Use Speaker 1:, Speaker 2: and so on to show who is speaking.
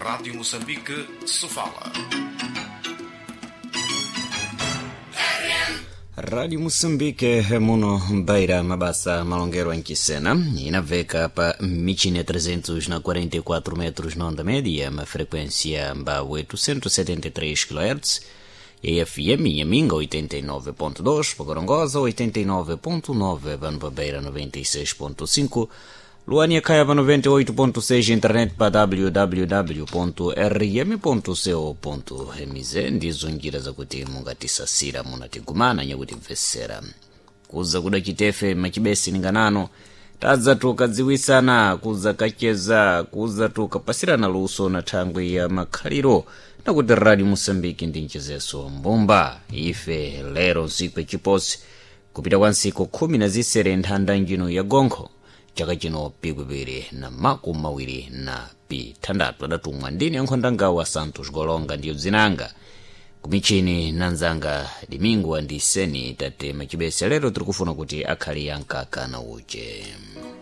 Speaker 1: Rádio Moçambique, Sofala.
Speaker 2: Rádio Moçambique muno Beira mabasa malongero ankisena inaveka pa michine 344 metros na onda média, uma frequência mba 873 kHz, e FM Nhaminga 89.2, Pagorongosa 89.9, Banba Beira 96.5, Luania Caiaba 98.6, internet pa www.rm.co.mz, ndizungira zakuti mungatisasira munatigumana nyakuti mvesera kuza kuda chitefe machibesi ninganano tadza tukadziwisana kuza kacheza kuza tukapasirana luso na thangwi ya makhaliro nakuti Radio Moçambique ndi nchezeso mbumba ife lero nsiku echiposi kupita kwa nsiku 10 nthanda njino ya gonkho chaka chino pikupiri na makumi mawiri na pitandatu adatumwa ndini yankhondangawa Santos Golonga ndiyo zinanga kumichini nanzanga Domingo andiseni tate machibesi lero tiri kufuna kuti akhali yankaka na uje.